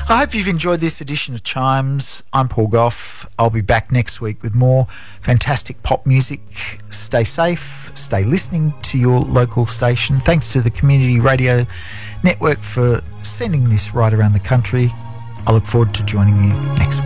I hope you've enjoyed this edition of Chimes. I'm Paul Gough. I'll be back next week with more fantastic pop music. Stay safe, stay listening to your local station. Thanks to the Community Radio Network for sending this right around the country. I look forward to joining you next week.